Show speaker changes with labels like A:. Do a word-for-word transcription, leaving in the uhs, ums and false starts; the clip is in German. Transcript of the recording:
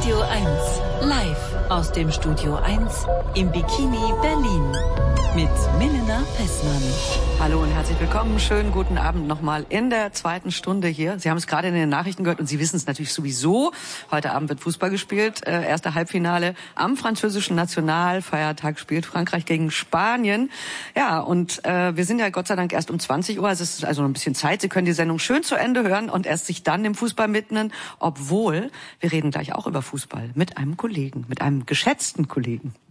A: Radio eins, live aus dem Studio eins im Bikini Berlin mit Milena Pessmann.
B: Hallo und herzlich willkommen. Schönen guten Abend nochmal in der zweiten Stunde hier. Sie haben es gerade in den Nachrichten gehört und Sie wissen es natürlich sowieso. Heute Abend wird Fußball gespielt. Äh, erste Halbfinale am französischen Nationalfeiertag spielt Frankreich gegen Spanien. Ja, und äh, wir sind ja Gott sei Dank erst um zwanzig Uhr. Also es ist also noch ein bisschen Zeit. Sie können die Sendung schön zu Ende hören und erst sich dann dem Fußball widmen. Obwohl, wir reden gleich auch über Fußball mit einem Kollegen, mit einem geschätzten Kollegen.